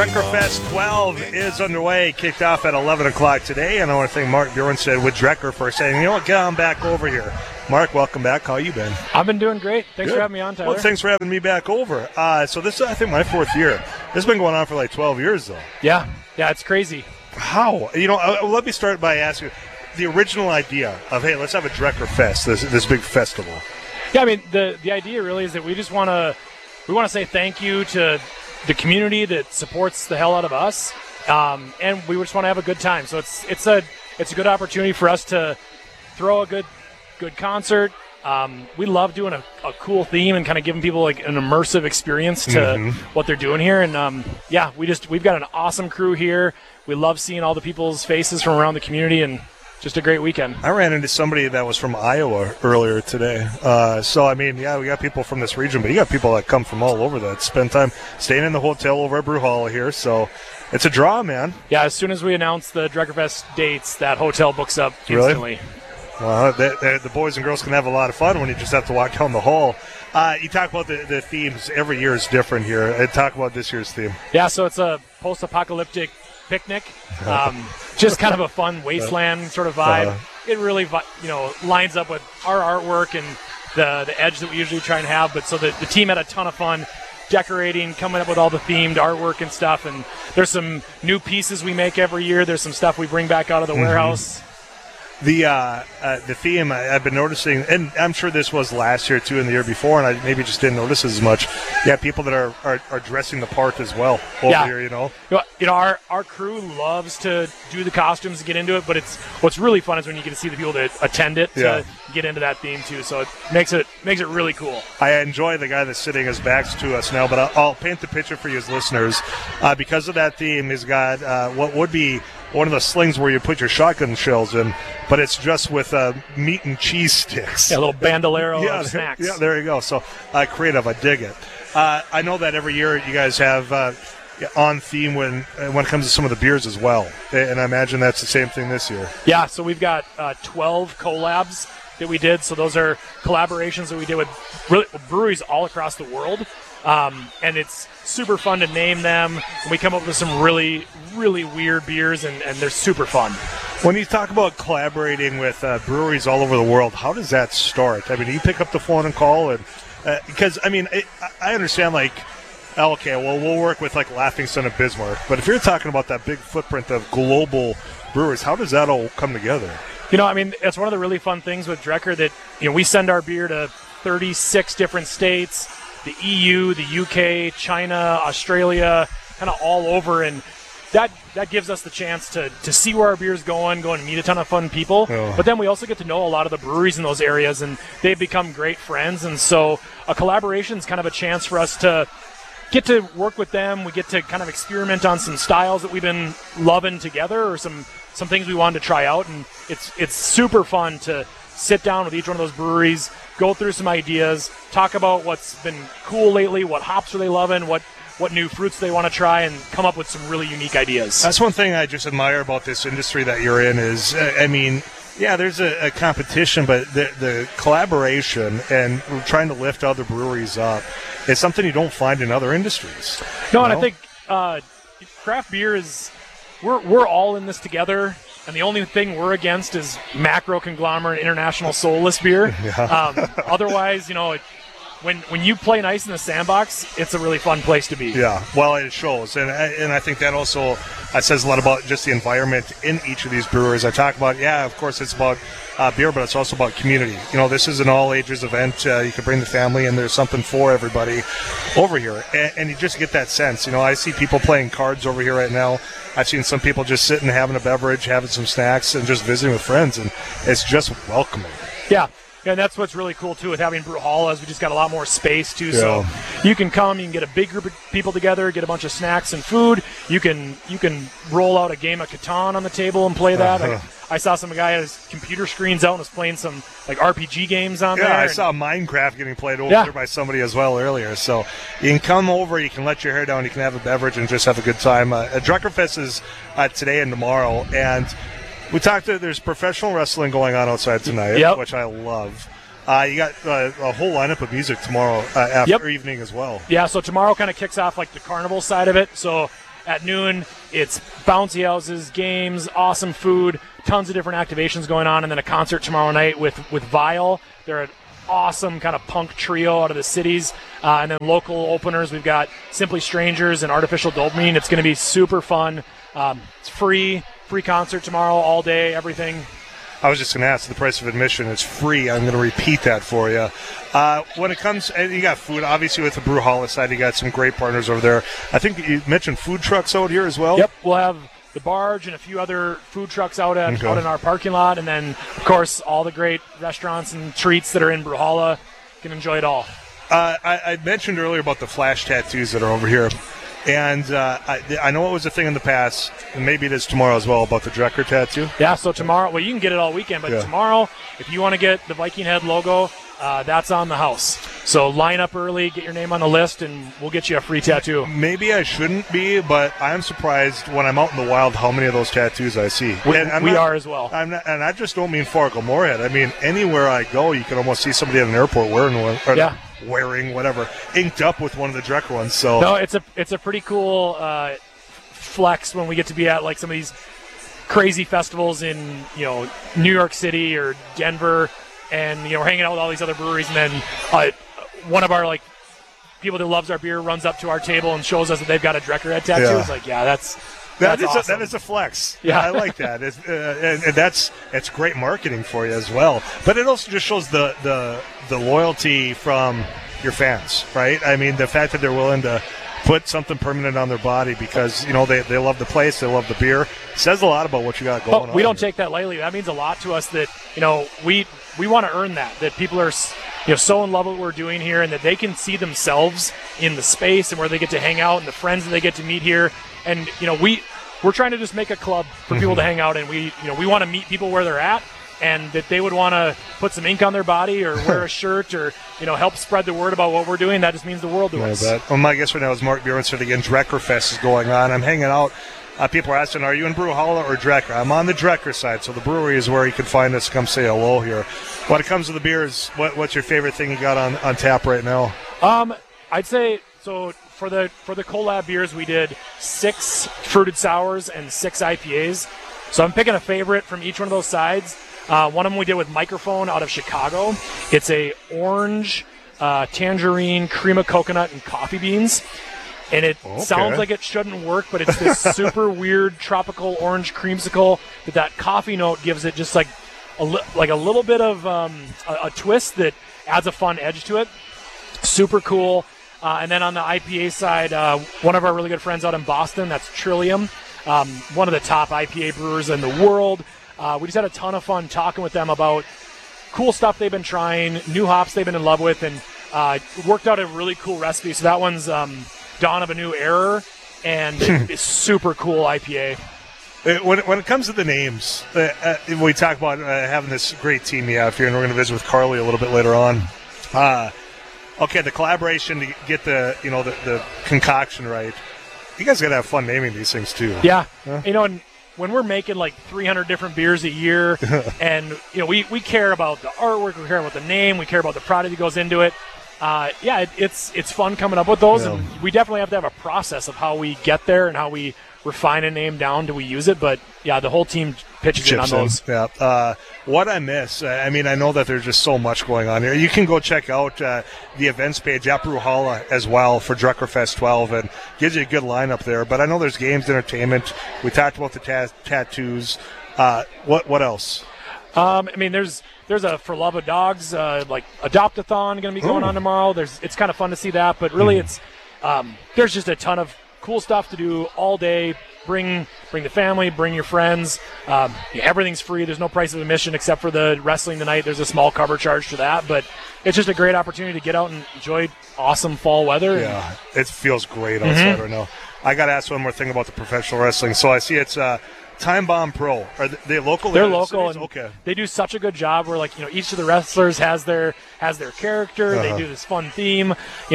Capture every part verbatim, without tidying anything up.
Dreckerfest twelve is underway, kicked off at eleven o'clock today, and I want to thank Mark Bjornstad with Drecker for saying, you know what, get on back over here. Mark, welcome back. How you been? I've been doing great. Thanks Good. for having me on, Tyler. Well, thanks for having me back over. Uh, so this is, I think, my fourth year. This has been going on for like twelve years, though. Yeah, yeah, it's crazy. How? You know, uh, let me start by asking the original idea of, hey, let's have a Dreckerfest, this this big festival. Yeah, I mean, the the idea really is that we just want to we want to say thank you to the community that supports the hell out of us, um, and we just want to have a good time. So it's it's a it's a good opportunity for us to throw a good good concert. Um, we love doing a, a cool theme and kind of giving people like an immersive experience to Mm-hmm. what they're doing here. And um, yeah, we just we've got an awesome crew here. We love seeing all the people's faces from around the community, and just a great weekend. I ran into somebody that was from Iowa earlier today. Uh, so, I mean, yeah, we got people from this region, but you got people that come from all over that spend time staying in the hotel over at Brew Hall here. So it's a draw, man. Yeah, as soon as we announce the Dreckerfest dates, that hotel books up Really? instantly. Well, they, they, the boys and girls can have a lot of fun when you just have to walk down the hall. Uh, you talk about the, the themes. Every year is different here. Uh, talk about this year's theme. Yeah, so it's a post-apocalyptic picnic. Um, just kind of a fun wasteland sort of vibe. Uh-huh. It really, vi- you know, lines up with our artwork and the the edge that we usually try and have. But so the, the team had a ton of fun decorating, coming up with all the themed artwork and stuff. And there's some new pieces we make every year. There's some stuff we bring back out of the Mm-hmm. warehouse. The uh, uh, the theme I, I've been noticing, and I'm sure this was last year too and the year before, and I maybe just didn't notice as much. Yeah, people that are, are, are dressing the part as well over Yeah. here, you know. You know, you know, our, our crew loves to do the costumes and get into it, but it's what's really fun is when you get to see the people that attend it to Yeah. get into that theme too. So it makes it makes it really cool. I enjoy the guy that's sitting his backs to us now, but I'll, I'll paint the picture for you as listeners. Uh, because of that theme, he's got uh, what would be one of the slings where you put your shotgun shells in, but it's just with uh, meat and cheese sticks. Yeah, a little bandolero yeah, of snacks. Yeah, there you go. So uh, creative, I dig it. Uh, I know that every year you guys have uh, on theme when when it comes to some of the beers as well, and I imagine that's the same thing this year. Yeah, so we've got uh, twelve collabs that we did. So those are collaborations that we did with really, breweries all across the world. Um, and it's super fun to name them. And we come up with some really, really weird beers, and, and they're super fun. When you talk about collaborating with uh, breweries all over the world, how does that start? I mean, do you pick up the phone and call? And uh, because, I mean, it, I understand, like, okay, well, we'll work with, like, Laughing Son of Bismarck. But if you're talking about that big footprint of global brewers, how does that all come together? You know, I mean, it's one of the really fun things with Drecker that, you know, we send our beer to thirty-six different states, the E U, the U K, China, Australia, kind of all over, and that that gives us the chance to to see where our beer's going, go and meet a ton of fun people. Oh. But then we also get to know a lot of the breweries in those areas, and they've become great friends. And so a collaboration is kind of a chance for us to get to work with them. We get to kind of experiment on some styles that we've been loving together, or some some things we wanted to try out. And it's it's super fun to sit down with each one of those breweries, go through some ideas, talk about what's been cool lately, what hops are they loving, what what new fruits they want to try, and come up with some really unique ideas. That's one thing I just admire about this industry that you're in is, uh, I mean, yeah, there's a, a competition, but the, the collaboration and trying to lift other breweries up is something you don't find in other industries. No, you and know? I think uh, craft beer is, we're we're all in this together. And the only thing we're against is macro conglomerate international soulless beer. Yeah. Um, otherwise, you know, it, when when you play nice in the sandbox, it's a really fun place to be. Yeah, well, it shows, and I- and I think that also uh, says a lot about just the environment in each of these breweries. I talk about, yeah, of course, it's about uh, beer, but it's also about community. You know, this is an all-ages event. Uh, you can bring the family, and there's something for everybody over here, and, and you just get that sense. You know, I see people playing cards over here right now. I've seen some people just sitting, having a beverage, having some snacks, and just visiting with friends, and it's just welcoming. Yeah. Yeah, and that's what's really cool, too, with having Brew Hall is we just got a lot more space, too. So you can come, you can get a big group of people together, get a bunch of snacks and food. You can you can roll out a game of Catan on the table and play that. Uh-huh. I, I saw some guy had his computer screens out and was playing some like R P G games on Yeah, there. I and- saw Minecraft getting played over Yeah. there by somebody as well earlier. So you can come over, you can let your hair down, you can have a beverage, and just have a good time. Uh, Dreckerfest is uh, today and tomorrow, and we talked to, there's professional wrestling going on outside tonight, Yep. which I love. Uh, you got uh, a whole lineup of music tomorrow uh, after Yep. evening as well. Yeah, so tomorrow kind of kicks off like the carnival side of it. So at noon, it's bouncy houses, games, awesome food, tons of different activations going on, and then a concert tomorrow night with, with Vile. They're an awesome kind of punk trio out of the cities. Uh, and then local openers, we've got Simply Strangers and Artificial Dopamine. It's going to be super fun. Um, it's free, free concert tomorrow, all day, everything. I was just going to ask the price of admission. It's free. I'm going to repeat that for you. Uh, when it comes, and you got food, obviously with the Brew Hall side, you got some great partners over there. I think you mentioned food trucks out here as well. Yep, we'll have the Barge and a few other food trucks out at okay. out in our parking lot, and then of course all the great restaurants and treats that are in Brewhalla. You can enjoy it all. Uh, I, I mentioned earlier about the flash tattoos that are over here. And uh, I, I know it was a thing in the past, and maybe it is tomorrow as well, about the Drecker tattoo. Yeah, so tomorrow, well, you can get it all weekend, but yeah. tomorrow, if you want to get the Viking Head logo, uh, that's on the house. So line up early, get your name on the list, and we'll get you a free tattoo. Maybe I shouldn't be, but I'm surprised when I'm out in the wild how many of those tattoos I see. We, and I'm we not, are as well. I'm not, and I just don't mean Fargo Moorhead. I mean, anywhere I go, you can almost see somebody at an airport wearing one. Or yeah. wearing whatever, inked up with one of the Drecker ones. So no, it's a it's a pretty cool uh, flex when we get to be at like some of these crazy festivals in you know New York City or Denver, and you know we're hanging out with all these other breweries, and then uh, one of our like people that loves our beer runs up to our table and shows us that they've got a Drecker head tattoo. Yeah. It's like, yeah, that's. That That's is awesome. a, that is a flex. Yeah, I like that, it's, uh, and, and that's it's great marketing for you as well. But it also just shows the the the loyalty from your fans, right? I mean, the fact that they're willing to put something permanent on their body because you know they, they love the place, they love the beer, says a lot about what you got going but on. We don't here. take that lightly. That means a lot to us. That you know we we want to earn that. That people are you know so in love with what we're doing here, and that they can see themselves in the space and where they get to hang out and the friends that they get to meet here. And you know we. We're trying to just make a club for people mm-hmm. to hang out in. We, you know, we want to meet people where they're at, and that they would want to put some ink on their body or wear a shirt or, you know, help spread the word about what we're doing. That just means the world to I us. bet. Well, my guest right now is Mark Bjornstad again. Drecker Fest is going on. I'm hanging out. Uh, people are asking, are you in Brewhalla or Drecker? I'm on the Drecker side, so the brewery is where you can find us. Come say hello here. When it comes to the beers, what, what's your favorite thing you got on, on tap right now? Um, I'd say so. For the for the collab beers, we did six fruited sours and six I P As. So I'm picking a favorite from each one of those sides. Uh, one of them we did with Microphone out of Chicago. It's a orange, uh, tangerine, cream of coconut, and coffee beans. And it okay. sounds like it shouldn't work, but it's this super weird tropical orange creamsicle that that coffee note gives it just like a li- like a little bit of um, a, a twist that adds a fun edge to it. Super cool. Uh, and then on the I P A side, uh, one of our really good friends out in Boston, that's Trillium, um, one of the top I P A brewers in the world. Uh, we just had a ton of fun talking with them about cool stuff they've been trying, new hops they've been in love with, and uh, worked out a really cool recipe. So that one's um, Dawn of a New Error, and it's super cool I P A. Uh, When it, when it comes to the names, uh, uh, we talk about uh, having this great team you have here, and we're going to visit with Carly a little bit later on. Uh, Okay, the collaboration to get the you know the, the concoction right. You guys got to have fun naming these things too. Yeah, huh? you know, and when we're making like three hundred different beers a year, and you know we, we care about the artwork, we care about the name, we care about the product that goes into it. Uh, yeah, it, it's it's fun coming up with those, yeah. and we definitely have to have a process of how we get there and how we refine a name down till we use it. But yeah, the whole team pitches in on those. In. Yeah. Uh, what I miss, I mean, I know that there's just so much going on here. You can go check out uh, the events page at Brewhalla as well for Drecker Fest twelve, and gives you a good lineup there. But I know there's games, entertainment. We talked about the ta- tattoos. Uh, what what else? Um, I mean, there's there's a For Love of Dogs uh, like adopt-a-thon going to be going Ooh. on tomorrow. There's it's kind of fun to see that, but really, Mm. it's um, there's just a ton of cool stuff to do all day. Bring bring the family, bring your friends. Um, yeah, everything's free. There's no price of admission except for the wrestling tonight. There's a small cover charge for that, but it's just a great opportunity to get out and enjoy awesome fall weather. Yeah, it feels great outside Mhm. right now. I got to ask one more thing about the professional wrestling. So I see it's uh, Time Bomb Pro. Are they local? They're in the local, cities? and Okay. they do such a good job. Where like you know, each of the wrestlers has their has their character. Uh-huh. They do this fun theme. You know,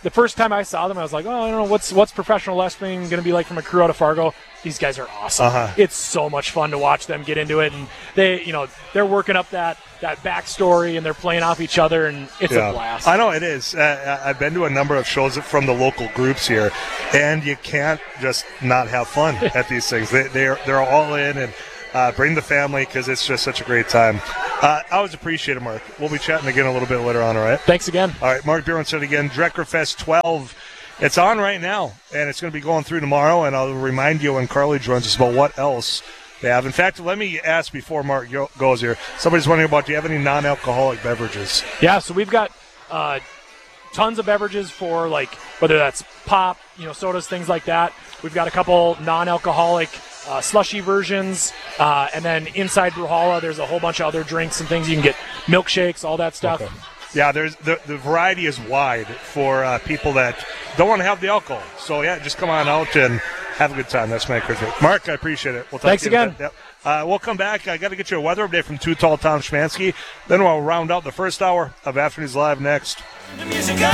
the first time I saw them, I was like, oh, I don't know what's what's professional wrestling going to be like from a crew out of Fargo. These guys are awesome. Uh-huh. It's so much fun to watch them get into it, and they, you know, they're working up that that backstory, and they're playing off each other, and it's Yeah. a blast. I know it is. Uh, I've been to a number of shows from the local groups here, and you can't just not have fun at these things. They, they're they're all in, and uh, bring the family because it's just such a great time. Uh, I always appreciate it, Mark. We'll be chatting again a little bit later on, all right? Thanks again. All right, Mark Bjornstad again, Drecker Fest twelve. It's on right now, and it's going to be going through tomorrow, and I'll remind you when Carly joins us about what else they have. In fact, let me ask before Mark go- goes here. Somebody's wondering about, do you have any non-alcoholic beverages? Yeah, so we've got uh, tons of beverages for, like, whether that's pop, you know, sodas, things like that. We've got a couple non-alcoholic uh, slushy versions, uh, and then inside Bruhala, there's a whole bunch of other drinks and things. You can get milkshakes, all that stuff. Okay. Yeah, there's the, the variety is wide for uh, people that don't want to have the alcohol. So, yeah, just come on out and have a good time. That's my encouragement. Mark, I appreciate it. We'll talk Thanks to you in a again. bit. Yep. Uh, we'll come back. I got to get you a weather update from Too Tall Tom Schmansky. Then we'll round out the first hour of Afternoons Live next. The music